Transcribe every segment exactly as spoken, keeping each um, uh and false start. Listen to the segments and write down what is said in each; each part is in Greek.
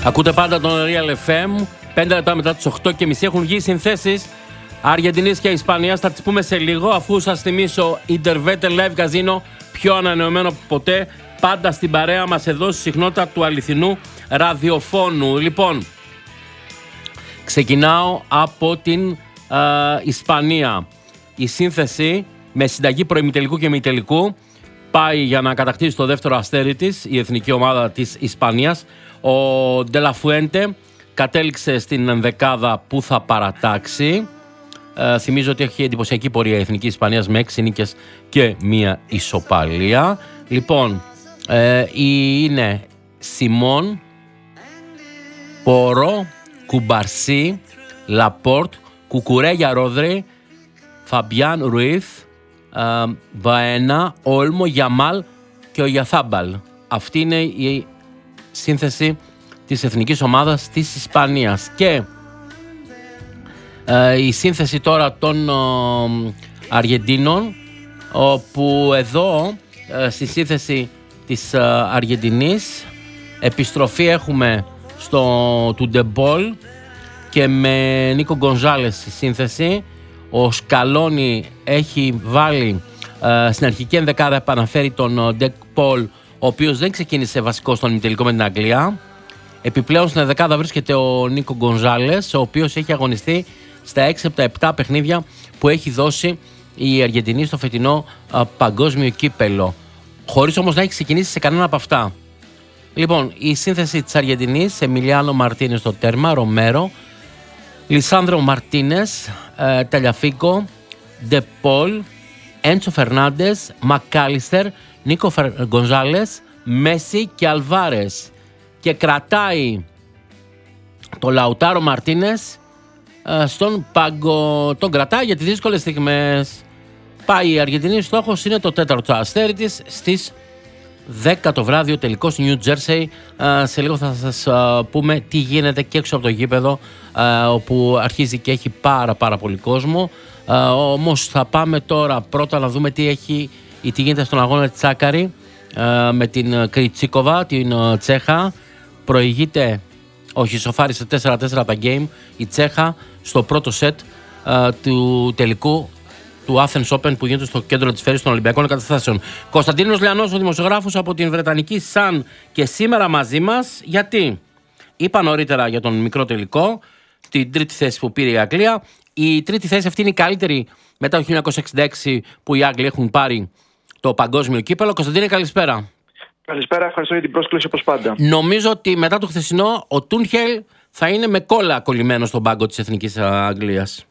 Ακούτε πάντα τον Real εφ εμ. Πέντε λεπτά μετά τις οκτώ και μισή έχουν βγει οι συνθέσεις Αργεντινής και Ισπανίας. Θα τις πούμε σε λίγο, αφού σας θυμίσω Ιντερβέτε Live Casino, πιο ανανεωμένο από ποτέ. Πάντα στην παρέα μας εδώ στη συχνότητα του αληθινού ραδιοφώνου. Λοιπόν, ξεκινάω από την ε, Ισπανία. Η σύνθεση με συνταγή προημιτελικού και ημιτελικού πάει για να κατακτήσει το δεύτερο αστέρι της, η εθνική ομάδα της Ισπανίας. Ο Ντελαφουέντε κατέληξε στην ενδεκάδα που θα παρατάξει. Ε, θυμίζω ότι έχει εντυπωσιακή πορεία η εθνική Ισπανίας με έξι νίκες και μία ισοπαλία. Λοιπόν, ε, είναι Σιμών, Πόρο, Κουμπαρσί, Λαπόρτ, Κουκουρέγια Ρόδρυ, Φαμπιάν Ρουίθ, ε, Βαένα, Όλμο, Γιαμάλ και ο Γιαθάμπαλ. Αυτή είναι η σύνθεση της εθνικής ομάδας της Ισπανίας. Και ε, η σύνθεση τώρα των ε, Αργεντίνων, όπου εδώ ε, στη σύνθεση της ε, Αργεντινής επιστροφή έχουμε στο του Ντεμπόλ και με Νίκο Γκονζάλες στη σύνθεση. Ο Σκαλόνι έχει βάλει ε, στην αρχική ενδεκάδα, επαναφέρει τον Ντεκ Πολ, ο οποίος δεν ξεκίνησε βασικό στον ημιτελικό με την Αγγλία. Επιπλέον στην ενδεκάδα βρίσκεται ο Νίκο Γκονζάλες, ο οποίος έχει αγωνιστεί στα έξι από τα επτά παιχνίδια που έχει δώσει η Αργεντινή στο φετινό α, παγκόσμιο κύπελο, χωρίς όμως να έχει ξεκινήσει σε κανένα από αυτά. Λοιπόν, η σύνθεση της Αργεντινής: Εμιλιάνο Μαρτίνες στο τέρμα, Ρομέρο, Λισάνδρο Μαρτίνες, ε, Ταλιαφίκο, Ντεπόλ, Έντσο Φερνάντες, Μακάλιστερ, Νίκο Γκονζάλες, Μέση και Αλβάρες. Και κρατάει το Λαουτάρο Μαρτίνες ε, στον πάγκο. Τον κρατάει για τις δύσκολες στιγμές. Πάει η Αργεντινή, στόχος είναι το τέταρτο αστέρι της στις δέκα το βράδυ, ο τελικός New Jersey. Ε, σε λίγο θα σας ε, πούμε τι γίνεται και έξω από το γήπεδο, ε, όπου αρχίζει και έχει πάρα πάρα πολύ κόσμο. Ε, όμως θα πάμε τώρα πρώτα να δούμε τι, έχει, ή τι γίνεται στον αγώνα της Τσάκαρη ε, με την Κριτσίκοβα, την ε, Τσέχα. Προηγείται, όχι, σοφάρισε τέσσερα τέσσερα τα game η Τσέχα στο πρώτο σετ ε, του τελικού του Athens Open που γίνεται στο κέντρο της Φέρης των Ολυμπιακών Εγκαταστάσεων. Κωνσταντίνος Λιανός, ο δημοσιογράφος από την Βρετανική Sun, και σήμερα μαζί μας γιατί είπα νωρίτερα για τον μικρό τελικό, την τρίτη θέση που πήρε η Αγγλία. Η τρίτη θέση αυτή είναι η καλύτερη μετά το χίλια εννιακόσια εξήντα έξι που οι Άγγλοι έχουν πάρει το παγκόσμιο κύπελο. Κωνσταντίνε, καλησπέρα. Καλησπέρα, ευχαριστώ για την πρόσκληση όπως πάντα. Νομίζω ότι μετά το χθεσινό ο Τούνχελ θα είναι με κόλλα κολλημένο στον πάγκο της Εθνικής Αγγλίας.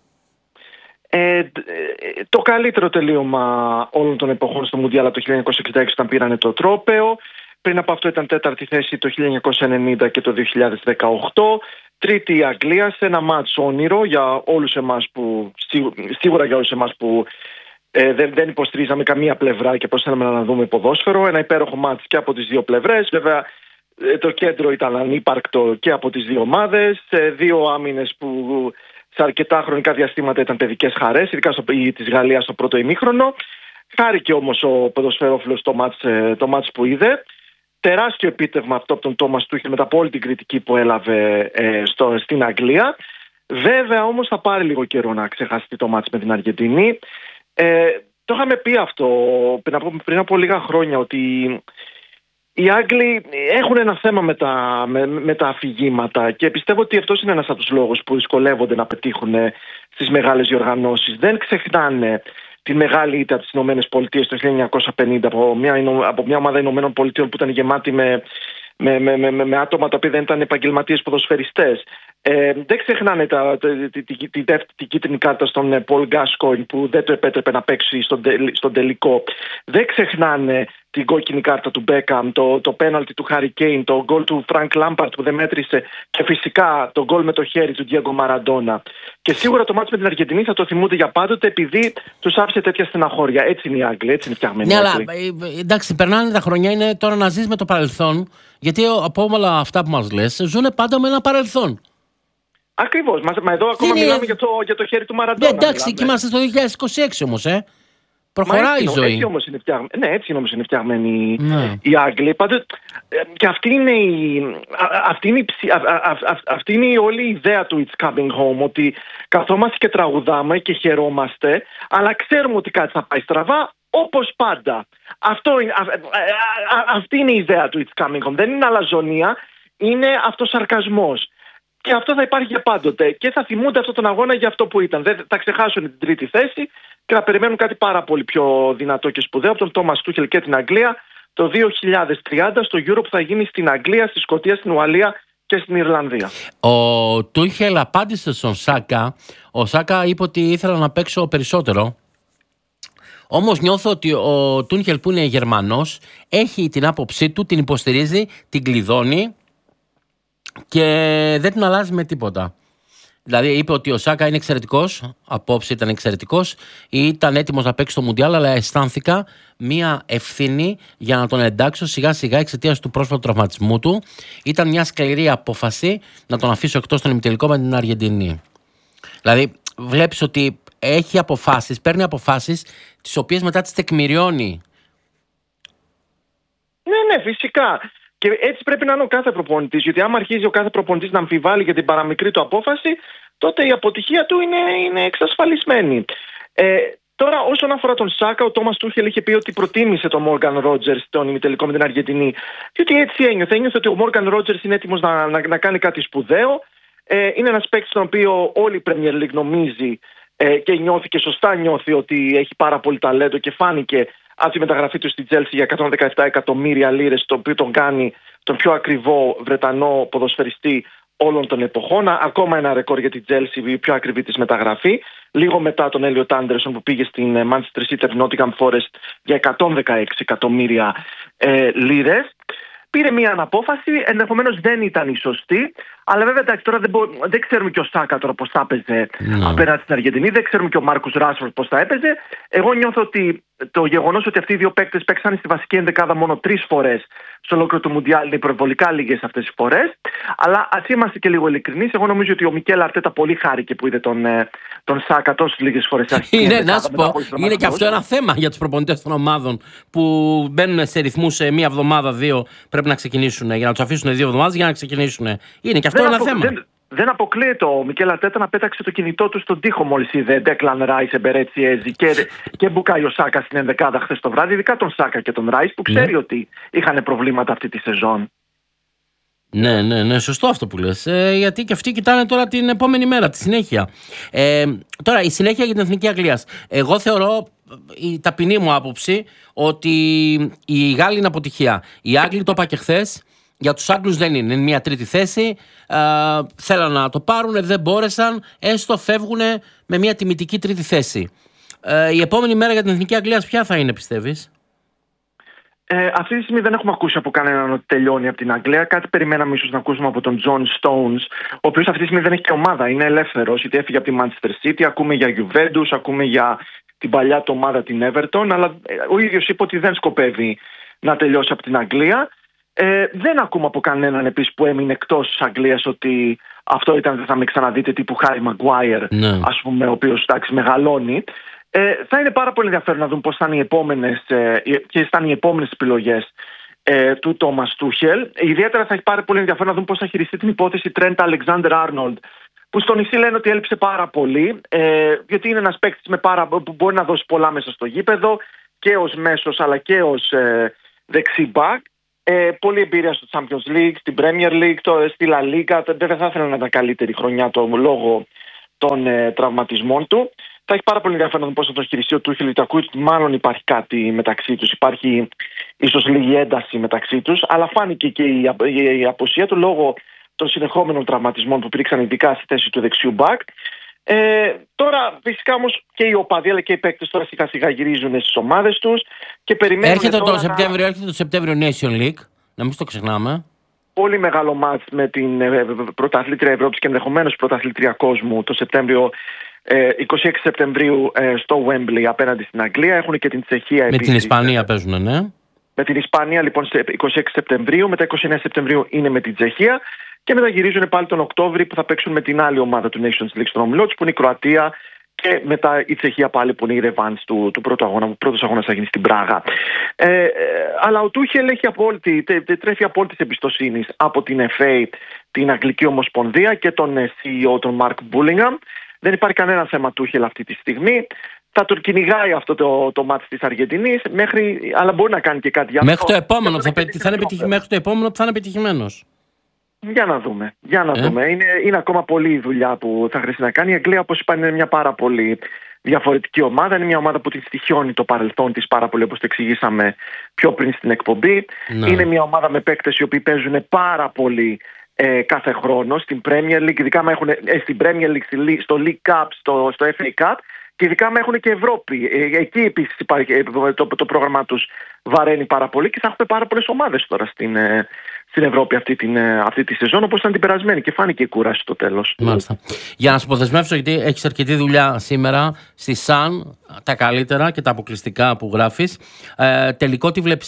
Ε, το καλύτερο τελείωμα όλων των εποχών στο Μουντιάλ από το χίλια εννιακόσια εξήντα έξι όταν πήρανε το τρόπαιο. Πριν από αυτό ήταν τέταρτη θέση το χίλια εννιακόσια ενενήντα και το δύο χιλιάδες δεκαοκτώ. Τρίτη η Αγγλία σε ένα μάτς όνειρο για όλους εμάς που, σίγουρα για όλους εμάς που ε, δεν, δεν υποστηρίζαμε καμία πλευρά και πώς θέλαμε να δούμε ποδόσφαιρο. Ένα υπέροχο μάτς και από τις δύο πλευρές. Βέβαια το κέντρο ήταν ανύπαρκτο και από τις δύο ομάδες. Δύο άμυνες που σε αρκετά χρονικά διαστήματα ήταν παιδικές χαρές, ειδικά στο, της Γαλλίας στο πρώτο ημίχρονο. Χάρηκε όμως ο ποδοσφαιρόφιλος το μάτς, το μάτς που είδε. Τεράστιο επίτευγμα αυτό από τον Τόμας Τούχελ μετά από όλη την κριτική που έλαβε ε, στο, στην Αγγλία. Βέβαια όμως θα πάρει λίγο καιρό να ξεχαστεί το μάτς με την Αργεντινή. Ε, το είχαμε πει αυτό πριν από, πριν από λίγα χρόνια, ότι οι Άγγλοι έχουν ένα θέμα με τα, με, με τα αφηγήματα και πιστεύω ότι αυτός είναι ένας από τους λόγους που δυσκολεύονται να πετύχουν στις μεγάλες διοργανώσεις. Δεν ξεχνάνε τη μεγάλη ήττα από τις Ηνωμένες Πολιτείες το χίλια εννιακόσια πενήντα από μια, από μια ομάδα Ηνωμένων Πολιτείων που ήταν γεμάτη με, με, με, με, με άτομα τα οποία δεν ήταν επαγγελματίες ποδοσφαιριστές. Ε, δεν ξεχνάνε τα, τη, τη, τη, τη, τη κίτρινη κάρτα στον Πολ Γκάσκοιν που δεν το επέτρεπε να παίξει στον, στον τελικό. Δεν ξεχνάνε την κόκκινη κάρτα του Μπέκαμ, το, το πέναλτι του Χάρι Κέιν, το γκολ του Φρανκ Λάμπαρτ που δεν μέτρησε και φυσικά το γκολ με το χέρι του Ντιέγκο Μαραντόνα. Και σίγουρα το μάτς με την Αργεντινή θα το θυμούνται για πάντοτε επειδή τους άφησε τέτοια στεναχώρια. Έτσι είναι οι Άγγλοι, έτσι είναι φτιαγμένοι. Ναι, αλλά εντάξει, περνάνε τα χρόνια, είναι τώρα να ζεις με το παρελθόν, γιατί από όλα αυτά που μας λες ζουν πάντα με ένα παρελθόν. Ακριβώς. Μα εδώ ακόμα είναι... μιλάμε για το, για το χέρι του Μαραντόνα. Ναι, εντάξει, και είμαστε στο δύο χιλιάδες είκοσι έξι όμως, ε. Προχωράει η ζωή. Έτσι όμως είναι φτιαγμένη, ναι, έτσι όμως είναι φτιαγμένοι ναι. οι Άγγλοι. Πάντως, και αυτή είναι η, αυτή είναι η, αυτή είναι η όλη η ιδέα του It's Coming Home, ότι καθόμαστε και τραγουδάμε και χαιρόμαστε, αλλά ξέρουμε ότι κάτι θα πάει στραβά, όπως πάντα. Αυτό είναι, α, α, α, αυτή είναι η ιδέα του It's Coming Home. Δεν είναι αλαζονία, είναι αυτοσαρκασμός. Και αυτό θα υπάρχει για πάντοτε. Και θα θυμούνται αυτόν τον αγώνα για αυτό που ήταν. Δεν θα ξεχάσουν την τρίτη θέση και θα περιμένουν κάτι πάρα πολύ πιο δυνατό και σπουδαίο από τον Τόμας Τούχελ και την Αγγλία το δύο χιλιάδες τριάντα στο Euro που θα γίνει στην Αγγλία, στη Σκωτία, στην Ουαλία και στην Ιρλανδία. Ο Τούχελ απάντησε στον Σάκα. Ο Σάκα είπε ότι ήθελα να παίξω περισσότερο. Όμως νιώθω ότι ο Τούχελ, που είναι Γερμανός, έχει την άποψή του, την υποστηρίζει, την κλειδώνει και δεν την αλλάζει με τίποτα. Δηλαδή είπε ότι ο Σάκα είναι εξαιρετικός, απόψε ήταν εξαιρετικός, ήταν έτοιμος να παίξει το Μουντιάλ, αλλά αισθάνθηκα μία ευθύνη για να τον εντάξω σιγά σιγά εξαιτίας του πρόσφατου τραυματισμού του. Ήταν μια σκληρή απόφαση να τον αφήσω εκτός των ημιτελικών με την Αργεντινή. Δηλαδή βλέπεις ότι έχει αποφάσεις, παίρνει αποφάσεις τις οποίες μετά τις τεκμηριώνει. Ναι, ναι, φυσικά. Και έτσι πρέπει να είναι ο κάθε προπονητής. Γιατί άμα αρχίζει ο κάθε προπονητής να αμφιβάλλει για την παραμικρή του απόφαση, τότε η αποτυχία του είναι, είναι εξασφαλισμένη. Ε, τώρα, όσον αφορά τον Σάκα, ο Τόμας Τούχελ είχε πει ότι προτίμησε τον Μόργαν Ρότζερς στον ημιτελικό με την Αργεντινή. Διότι έτσι ένιωθε. Ένιωθε ότι ο Μόργαν Ρότζερς είναι έτοιμος να, να, να κάνει κάτι σπουδαίο. Ε, είναι ένας παίκτης στον οποίο όλη η Premier League νομίζει ε, και νιώθει και σωστά νιώθει ότι έχει πάρα πολύ ταλέντο και φάνηκε από τη μεταγραφή του στη Chelsea για εκατόν δεκαεπτά εκατομμύρια λίρες, το οποίο τον κάνει τον πιο ακριβό Βρετανό ποδοσφαιριστή όλων των εποχών. Ακόμα ένα ρεκόρ για τη Chelsea, η πιο ακριβή της μεταγραφή. Λίγο μετά τον Έλιοτ Άντερσον που πήγε στην Manchester City, Nottingham Forest για εκατόν δεκαέξι εκατομμύρια ε, λίρες. Πήρε μια αναπόφαση, ενδεχομένως δεν ήταν η σωστή, αλλά βέβαια εντάξει, τώρα δεν, μπο... δεν ξέρουμε και ο Σάκα τώρα πώς θα έπαιζε no. απέναντι στην Αργεντινή, δεν ξέρουμε και ο Μάρκους Ράσφορντ πώς θα έπαιζε. Εγώ νιώθω ότι το γεγονός ότι αυτοί οι δύο παίκτες παίξαν στη βασική ενδεκάδα μόνο τρεις φορές στο ολόκληρο του Μουντιάλ είναι υπερβολικά λίγες αυτές τις φορές. Αλλά ας είμαστε και λίγο ειλικρινείς. Εγώ νομίζω ότι ο Μικέλ Αρτέτα πολύ χάρηκε που είδε τον, τον Σάκα τόσες λίγες φορές. Είναι, να σου πω, είναι και αυτό ένα θέμα για τους προπονητές των ομάδων που μπαίνουν σε ρυθμούς σε μία εβδομάδα, δύο πρέπει να ξεκινήσουν. Για να τους αφήσουν δύο εβδομάδες για να ξεκινήσουν. Είναι και αυτό δεν ένα απο, θέμα. Δεν, δεν αποκλείεται ο Μικέλ Αρτέτα να πέταξε το κινητό του στον τοίχο μόλις είδε Ντέκλαν Ράις, Εμπερέτσι Έζη και, και Μπουκάιο Σάκα στην ενδεκάδα χθες το βράδυ, ειδικά τον Σάκα και τον Ράις που ξέρει ναι. ότι είχαν προβλήματα αυτή τη σεζόν. Ναι, ναι, ναι, σωστό αυτό που λες. Ε, γιατί και αυτοί κοιτάνε τώρα την επόμενη μέρα, τη συνέχεια. Ε, τώρα, η συνέχεια για την Εθνική Αγγλίας. Εγώ θεωρώ, η ταπεινή μου άποψη, ότι οι Γάλλοι είναι αποτυχία. Οι Άγγλοι, το είπα και χθες, για τους Άγγλους δεν είναι. Είναι μια τρίτη θέση. Ε, θέλαν να το πάρουν, δεν μπόρεσαν. Έστω φεύγουν με μια τιμητική τρίτη θέση. Ε, η επόμενη μέρα για την Εθνική Αγγλίας ποια θα είναι, πιστεύεις? Ε, αυτή τη στιγμή δεν έχουμε ακούσει από κανέναν ότι τελειώνει από την Αγγλία. Κάτι περιμέναμε ίσως να ακούσουμε από τον John Stones, ο οποίος αυτή τη στιγμή δεν έχει και ομάδα. Είναι ελεύθερος, γιατί έφυγε από τη Manchester City. Ακούμε για Juventus, ακούμε για την παλιά του ομάδα την Everton. Αλλά ο ίδιος είπε ότι δεν σκοπεύει να τελειώσει από την Αγγλία. Ε, δεν ακούμε από κανέναν επίσης που έμεινε εκτός της Αγγλίας ότι αυτό ήταν δεν θα με ξαναδείτε τύπου Χάρι Μαγκουάιερ, ναι. ας πούμε, ο οποίος εντάξει μεγαλώνει. Ε, θα είναι πάρα πολύ ενδιαφέρον να δούμε πώς θα είναι οι επόμενες, ε, ποιες θα είναι οι επόμενες επιλογές ε, του Τόμας Τούχελ. Ιδιαίτερα θα έχει πάρα πολύ ενδιαφέρον να δούμε πώς θα χειριστεί την υπόθεση Τρέντ Αλεξάντερ-Άρνολντ, που στο νησί λένε ότι έλειψε πάρα πολύ, ε, γιατί είναι ένας παίκτης με πάρα, που μπορεί να δώσει πολλά μέσα στο γήπεδο και ως μέσος αλλά και ως ε, δεξί μπακ. Ε, πολύ εμπειρία στο Champions League, στην Premier League, το, στη La Liga. Δεν θα ήθελα να ήταν καλύτερη χρονιά το λόγω των ε, τραυματισμών του. Θα έχει πάρα πολύ ενδιαφέρον πώς θα το χειριστεί ο Τούχελ, γιατί ακούει ότι μάλλον υπάρχει κάτι μεταξύ τους. Υπάρχει ίσως λίγη ένταση μεταξύ τους, αλλά φάνηκε και η, η, η απουσία του λόγω των συνεχόμενων τραυματισμών που υπήρξαν ειδικά στη θέση του δεξιού μπακ. Ε, τώρα φυσικά όμως και οι οπαδοί αλλά και οι παίκτες τώρα σιγά σιγά γυρίζουν στις ομάδες τους και περιμένουν. Έρχεται το, τώρα Σεπτέμβριο, έρχεται το Σεπτέμβριο Nation League, να μην το ξεχνάμε. Πολύ μεγάλο μάτς με την πρωταθλήτρια Ευρώπης και ενδεχομένως πρωταθλήτρια κόσμου το Σεπτέμβριο, είκοσι έξι Σεπτεμβρίου στο Wembley απέναντι στην Αγγλία. Έχουν και την Τσεχία επίσης. Με την Ισπανία παίζουν, ναι. Με την Ισπανία λοιπόν είκοσι έξι Σεπτεμβρίου, μετά είκοσι εννέα Σεπτεμβρίου είναι με την Τσεχία και μετά γυρίζουν πάλι τον Οκτώβρη που θα παίξουν με την άλλη ομάδα του Nations League στον ομιλό τους, που είναι η Κροατία Και μετά η Τσεχία πάλι που είναι η ρεβάνς του, του πρώτου αγώνα, ο πρώτος αγώνας θα γίνει στην Πράγα. Ε, ε, αλλά ο Τούχελ έχει απόλυτη, τε, τε, τρέφει απόλυτης εμπιστοσύνης από την εφ έι, την Αγγλική Ομοσπονδία και τον σι ι ο, τον Μαρκ Μπούλιγχαμ. Δεν υπάρχει κανένα θέμα Τούχελ αυτή τη στιγμή. Θα τον κυνηγάει αυτό το, το μάτς της Αργεντινής, μέχρι, αλλά μπορεί να κάνει και κάτι άλλο. Μέχρι το επόμενο που θα, θα, είναι μέχρι το επόμενο που θα είναι πετυχημένος. Για να δούμε. Για να ε? δούμε. Είναι, είναι ακόμα πολλή η δουλειά που θα χρειαστεί να κάνει. Η Αγγλία, όπως είπα, είναι μια πάρα πολύ διαφορετική ομάδα. Είναι μια ομάδα που τη στοιχιώνει το παρελθόν της πάρα πολύ, όπως το εξηγήσαμε πιο πριν στην εκπομπή. Ναι. Είναι μια ομάδα με παίκτες οι οποίοι παίζουν πάρα πολύ ε, κάθε χρόνο στην Premier League, ειδικά με έχουν, ε, στην Premier League, στο League Cup, στο, στο εφ έι Cup. Και ειδικά με έχουν και Ευρώπη. Ε, εκεί επίσης το, το πρόγραμμα τους βαραίνει πάρα πολύ και θα έχουμε πάρα πολλές ομάδες τώρα στην, ε, στην Ευρώπη αυτή, την, αυτή τη σεζόν, όπως ήταν την περασμένη και φάνηκε η κούραση στο τέλος. Μάλιστα. Για να σου αποδεσμεύσω, γιατί έχεις αρκετή δουλειά σήμερα στη Sun, τα καλύτερα και τα αποκλειστικά που γράφεις. Ε, τελικό τι βλέπεις,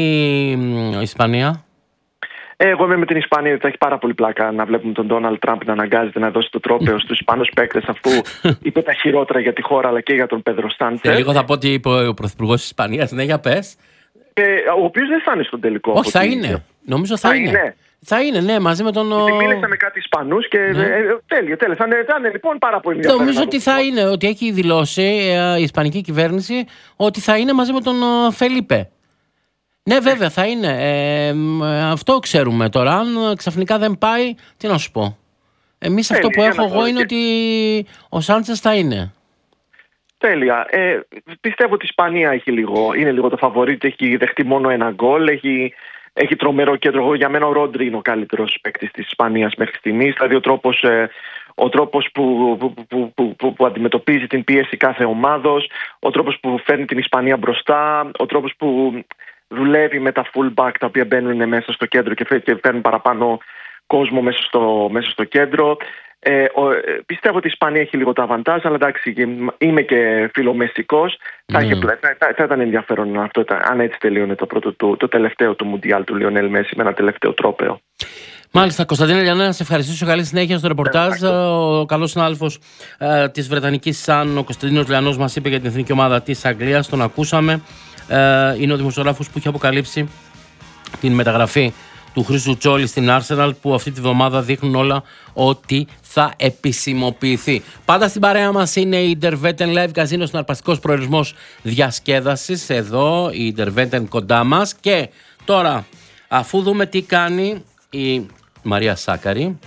Αργεντινή-Ισπανία? Εγώ είμαι με την Ισπανία, γιατί θα έχει πάρα πολύ πλάκα να βλέπουμε τον Ντόναλντ Τραμπ να αναγκάζεται να δώσει το τρόπαιο στους Ισπανούς παίκτες, αφού είπε τα χειρότερα για τη χώρα αλλά και για τον Πέδρο Σάντσες. Και λίγο θα πω ότι είπε ο Πρωθυπουργός της Ισπανίας. Ναι, για πες. Ε, ο οποίος δεν θα είναι στον τελικό. Όχι, θα είναι. είναι. Νομίζω θα, θα είναι. είναι. Θα είναι, ναι, μαζί με τον. Γιατί μίλησα με κάτι Ισπανούς και. Ναι. Ε, τέλεια, τέλεια. Θα είναι, θα είναι λοιπόν πάρα πολύ ενδιαφέρον. Νομίζω ότι θα είναι, ότι έχει δηλώσει ε, η Ισπανική κυβέρνηση ότι θα είναι μαζί με τον ε, Φελίπε. Ναι, βέβαια θα είναι. Ε, αυτό ξέρουμε τώρα. Αν ξαφνικά δεν πάει, τι να σου πω. Εμείς αυτό που έχω εγώ είναι και... ότι ο Σάντσες θα είναι. Τέλεια. Ε, πιστεύω ότι η Ισπανία έχει λίγο, είναι λίγο το φαβορίτ. Έχει δεχτεί μόνο ένα γκολ. Έχει, έχει τρομερό κέντρο. Για μένα ο Ρόντρι είναι ο καλύτερος παίκτης της Ισπανίας μέχρι στιγμής. Δηλαδή ο τρόπος, ε, ο τρόπος που, που, που, που, που, που αντιμετωπίζει την πίεση κάθε ομάδος, ο τρόπος που φέρνει την Ισπανία μπροστά, ο τρόπος που δουλεύει με τα fullback τα οποία μπαίνουν μέσα στο κέντρο και φέρνουν παραπάνω κόσμο μέσα στο, μέσα στο κέντρο. Ε, ο, ε, πιστεύω ότι η Ισπανία έχει λίγο τα αβαντάζ, αλλά εντάξει, είμαι και φιλομεστικός. Mm. Θα, θα, θα ήταν ενδιαφέρον αυτό, αν έτσι τελείωνε το, πρώτο, το, το τελευταίο του Μουντιάλ του Λιονέλ Μέση με ένα τελευταίο τρόπαιο. Μάλιστα, Κωνσταντίνε Λιανέ, να σε ευχαριστήσω. Καλή συνέχεια στο ρεπορτάζ. Ε, ο καλός συνάδελφος ε, της Βρετανικής Sun, ο Κωνσταντίνος Λιανός, μας είπε για την εθνική ομάδα της Αγγλίας. Τον ακούσαμε. Ε, είναι ο δημοσιογράφος που έχει αποκαλύψει την μεταγραφή του Χρήστου Τσόλη στην Arsenal, που αυτή τη βδομάδα δείχνουν όλα ότι θα επισημοποιηθεί. Πάντα στην παρέα μας είναι η Interveten Live Casino, συναρπαστικός προορισμός διασκέδασης. Εδώ η Interveten κοντά μας. Και τώρα, αφού δούμε τι κάνει η Μαρία Σάκαρη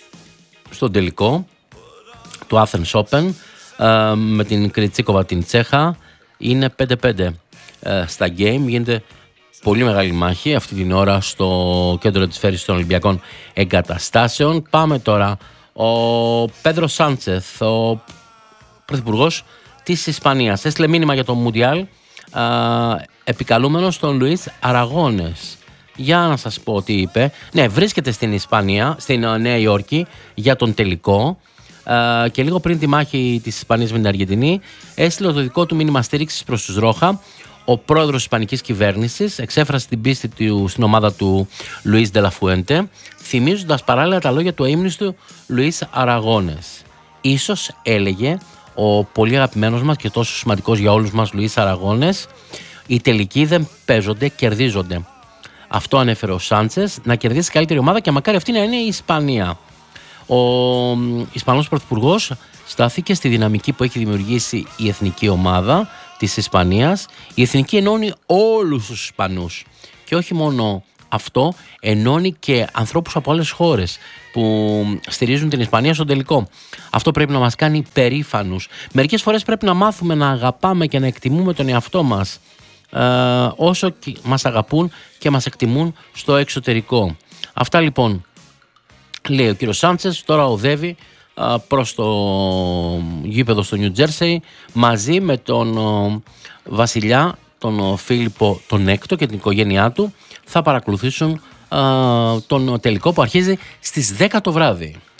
στον τελικό του Athens Open ε, με την Κριτσίκοβα την Τσέχα, είναι πέντε πέντε ε, στα game. Γίνεται πολύ μεγάλη μάχη αυτή την ώρα στο κέντρο της Φέρης των Ολυμπιακών Εγκαταστάσεων. Πάμε τώρα. Ο Πέδρο Σάντσεθ, ο πρωθυπουργός της Ισπανίας, έστειλε μήνυμα για το Μουντιάλ, επικαλούμενος τον Λουίς Αραγόνες. Για να σας πω τι είπε. Ναι, βρίσκεται στην Ισπανία, στην Νέα Υόρκη για τον τελικό. Uh, και λίγο πριν τη μάχη της Ισπανίας με την Αργεντινή, έστειλε το δικό του μήνυμα στήριξης προς τους Ρόχα. Ο πρόεδρος της Ισπανικής κυβέρνησης εξέφρασε την πίστη του στην ομάδα του Λουίς Ντελαφουέντε, θυμίζοντας παράλληλα τα λόγια του αείμνηστου Λουίς Αραγόνες. Ίσως, έλεγε ο πολύ αγαπημένος μας και τόσο σημαντικός για όλους μας Λουίς Αραγόνες, οι τελικοί δεν παίζονται, κερδίζονται. Αυτό ανέφερε ο Σάντσες, να κερδίσει καλύτερη ομάδα και μακάρι αυτή να είναι η Ισπανία. Ο Ισπανός Πρωθυπουργός στάθηκε στη δυναμική που έχει δημιουργήσει η εθνική ομάδα της Ισπανίας. Η εθνική ενώνει όλους τους Ισπανούς και όχι μόνο αυτό, ενώνει και ανθρώπους από άλλες χώρες που στηρίζουν την Ισπανία στον τελικό. Αυτό πρέπει να μας κάνει περήφανους. Μερικές φορές πρέπει να μάθουμε να αγαπάμε και να εκτιμούμε τον εαυτό μας ε, όσο μας αγαπούν και μας εκτιμούν στο εξωτερικό. Αυτά λοιπόν λέει ο κύριος Σάντσες. Τώρα οδεύει α, προς το γήπεδο στο Νιου Τζέρσεϊ μαζί με τον ο, βασιλιά, τον ο, Φίλιππο τον Έκτο και την οικογένειά του. Θα παρακολουθήσουν α, τον τελικό που αρχίζει στις δέκα το βράδυ.